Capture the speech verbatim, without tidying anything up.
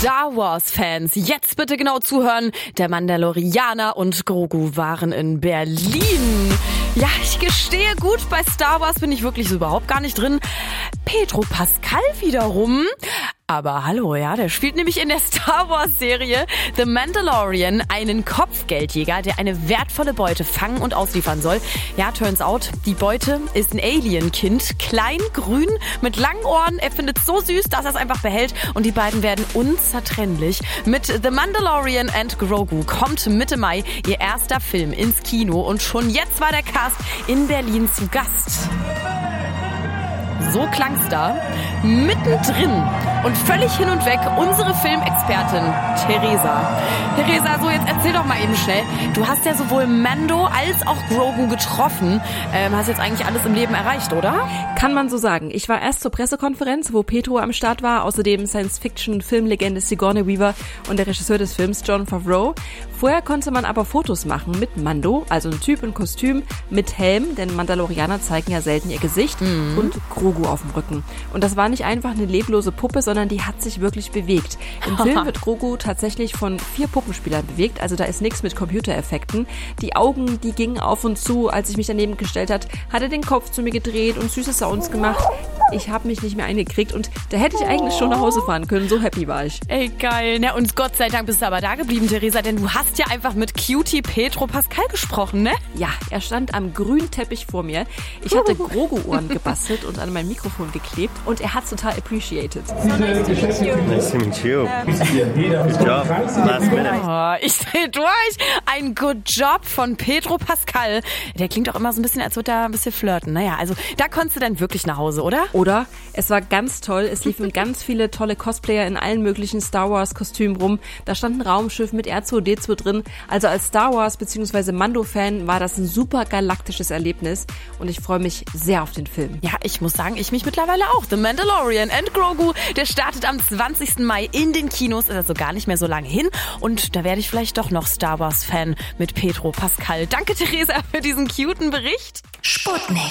Star Wars-Fans, jetzt bitte genau zuhören. Der Mandalorianer und Grogu waren in Berlin. Ja, ich gestehe, gut, bei Star Wars bin ich wirklich so überhaupt gar nicht drin. Pedro Pascal wiederum. Aber hallo, ja, der spielt nämlich in der Star Wars Serie The Mandalorian einen Kopfgeldjäger, der eine wertvolle Beute fangen und ausliefern soll. Ja, turns out, die Beute ist ein Alien-Kind, klein, grün, mit langen Ohren. Er findet es so süß, dass er es einfach behält und die beiden werden unzertrennlich. Mit The Mandalorian and Grogu kommt Mitte Mai ihr erster Film ins Kino und schon jetzt war der Cast in Berlin zu Gast. So klang's da. Mittendrin und völlig hin und weg unsere Filmexpertin Theresa. Theresa, so jetzt erzähl doch mal eben schnell. Du hast ja sowohl Mando als auch Grogu getroffen. Ähm, hast jetzt eigentlich alles im Leben erreicht, oder? Kann man so sagen. Ich war erst zur Pressekonferenz, wo Pedro am Start war, außerdem Science-Fiction-Filmlegende Sigourney Weaver und der Regisseur des Films Jon Favreau. Vorher konnte man aber Fotos machen mit Mando, also ein Typ in Kostüm mit Helm, denn Mandalorianer zeigen ja selten ihr Gesicht, mhm. und Grogu auf dem Rücken. Und das war nicht einfach eine leblose Puppe, sondern die hat sich wirklich bewegt. Im Film wird Grogu tatsächlich von vier Puppenspielern bewegt, also da ist nichts mit Computereffekten. Die Augen, die gingen auf und zu, als ich mich daneben gestellt hat, hat er den Kopf zu mir gedreht und süße Sounds gemacht. Ich habe mich nicht mehr eingekriegt und da hätte ich eigentlich schon nach Hause fahren können, so happy war ich. Ey, geil. Na, und Gott sei Dank bist du aber da geblieben, Theresa, denn du hast ja einfach mit Cutie Pedro Pascal gesprochen, ne? Ja, er stand am grünen Teppich vor mir. Ich hatte Grogu-Ohren gebastelt und an mein Mikrofon geklebt und er hat es total appreciated. So nice to meet you. Nice to meet you. Good job. Last minute. Oh, ich dreh durch. Ein Good Job von Pedro Pascal. Der klingt auch immer so ein bisschen, als würde er ein bisschen flirten. Naja, also da konntest du dann wirklich nach Hause, oder? Oder? Es war ganz toll. Es liefen ganz viele tolle Cosplayer in allen möglichen Star Wars Kostümen rum. Da stand ein Raumschiff mit R zwei D zwei drin. Also als Star Wars bzw. Mando-Fan war das ein super galaktisches Erlebnis und ich freue mich sehr auf den Film. Ja, ich muss sagen, ich mich mittlerweile auch. The Mandalorian and Grogu, der startet am zwanzigsten Mai in den Kinos, ist also gar nicht mehr so lange hin und da werde ich vielleicht doch noch Star Wars Fan mit Pedro Pascal. Danke, Theresa, für diesen cuten Bericht. Sputnik.